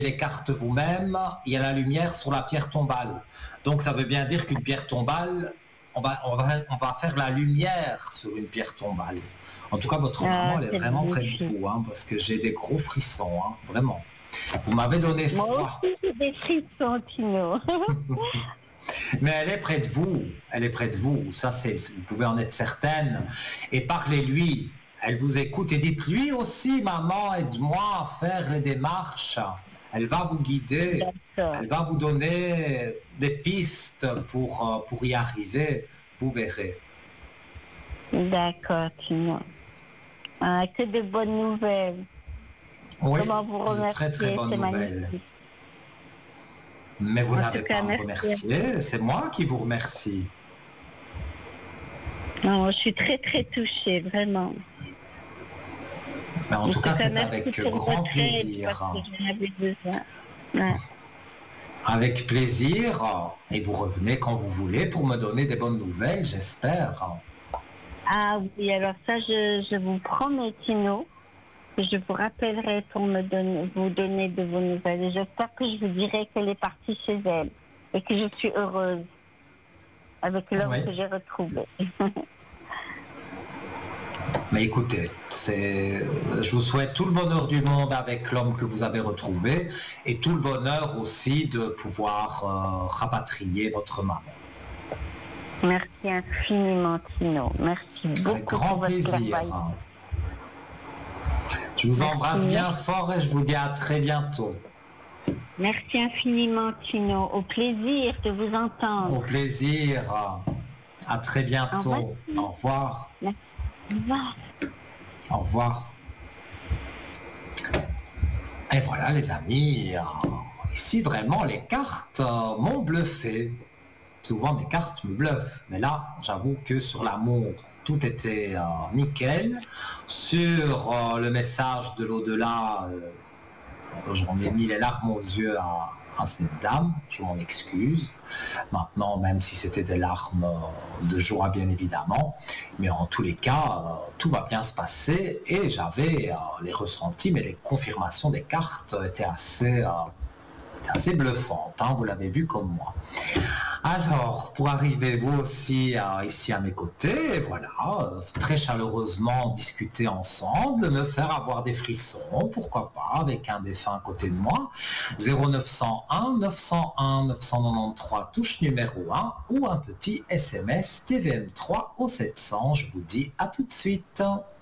les cartes vous-même, il y a la lumière sur la pierre tombale. Donc ça veut bien dire qu'une pierre tombale, on va faire la lumière sur une pierre tombale. En tout cas, votre maman, elle est vraiment près de vous, hein, parce que j'ai des gros frissons, hein, vraiment. Vous m'avez donné froid. Moi aussi, j'ai des frissons, Tino. Mais elle est près de vous, elle est près de vous, ça c'est, vous pouvez en être certaine. Et parlez-lui, elle vous écoute et dites-lui aussi, maman, aide-moi à faire les démarches. Elle va vous guider, elle va vous donner des pistes pour y arriver, vous verrez. D'accord, Tino. Que de bonnes nouvelles. Oui, Comment vous remercier, de très très bonnes nouvelles. Magnifique. Mais vous n'avez pas à me remercier, c'est moi qui vous remercie. Non, je suis très très touchée, vraiment. Mais en tout cas, c'est avec grand plaisir. Ouais. Avec plaisir, et vous revenez quand vous voulez pour me donner des bonnes nouvelles, j'espère. Ah oui, alors ça, je vous promets, Tino, que je vous rappellerai pour vous donner de vos nouvelles. Et j'espère que je vous dirai qu'elle est partie chez elle et que je suis heureuse avec l'homme que j'ai retrouvé. Mais écoutez, je vous souhaite tout le bonheur du monde avec l'homme que vous avez retrouvé et tout le bonheur aussi de pouvoir rapatrier votre maman. Merci infiniment, Tino. Merci beaucoup. Avec grand plaisir. Je vous embrasse bien fort et je vous dis à très bientôt. Merci infiniment, Tino. Au plaisir de vous entendre. Au plaisir. À très bientôt. Au revoir. Merci. Au revoir. Au revoir. Et voilà les amis, ici vraiment les cartes m'ont bluffé. Souvent mes cartes me bluffent, mais là j'avoue que sur l'amour tout était nickel. Sur le message de l'au-delà, j'en ai mis les larmes aux yeux à cette dame, je m'en excuse. Maintenant, même si c'était des larmes de joie bien évidemment, mais en tous les cas, tout va bien se passer et j'avais les ressentis, mais les confirmations des cartes étaient assez bluffantes, hein, vous l'avez vu comme moi. Alors, pour arriver vous aussi ici à mes côtés, voilà, très chaleureusement discuter ensemble, me faire avoir des frissons, pourquoi pas, avec un défunt à côté de moi, 0901 901 993 touche numéro 1 ou un petit SMS TVM3 au 700, je vous dis à tout de suite.